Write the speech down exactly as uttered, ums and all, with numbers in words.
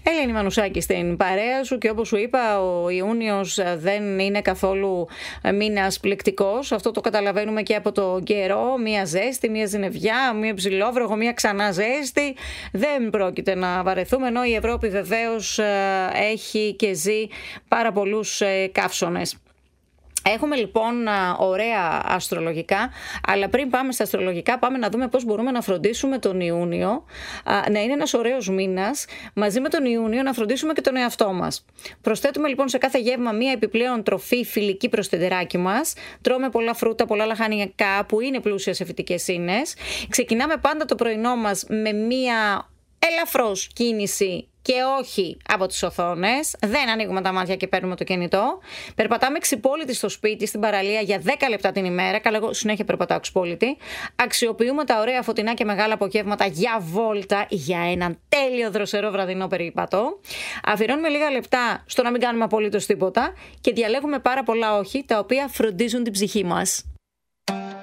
Ελένη Μανουσάκη στην παρέα σου, και όπως σου είπα, ο Ιούνιος δεν είναι καθόλου μήνας πληκτικός. Αυτό το καταλαβαίνουμε και από το καιρό. Μία ζέστη, μία ζυνεβιά, μία ψηλόβροχο, μία ξανά ζέστη. Δεν πρόκειται να βαρεθούμε, ενώ η Ευρώπη βεβαίως έχει και ζει πάρα πολλούς καύσωνες. Έχουμε λοιπόν ωραία αστρολογικά, αλλά πριν πάμε στα αστρολογικά πάμε να δούμε πώς μπορούμε να φροντίσουμε τον Ιούνιο να είναι ένας ωραίος μήνας, μαζί με τον Ιούνιο να φροντίσουμε και τον εαυτό μας. Προσθέτουμε λοιπόν σε κάθε γεύμα μία επιπλέον τροφή φιλική προς το τεράκι μας. Τρώμε πολλά φρούτα, πολλά λαχανικά που είναι πλούσια σε φυτικές ίνες. Ξεκινάμε πάντα το πρωινό μας με μία ελαφρώς κίνηση και όχι από τις οθόνες. Δεν ανοίγουμε τα μάτια και παίρνουμε το κινητό. Περπατάμε ξυπόλυτοι στο σπίτι, στην παραλία για δέκα λεπτά την ημέρα. Καλά, εγώ συνέχεια περπατάω ξυπόλυτη. Αξιοποιούμε τα ωραία φωτεινά και μεγάλα απογεύματα για βόλτα, για έναν τέλειο δροσερό βραδινό περίπατο. Αφιερώνουμε λίγα λεπτά στο να μην κάνουμε απολύτως τίποτα και διαλέγουμε πάρα πολλά όχι, τα οποία φροντίζουν την ψυχή μας.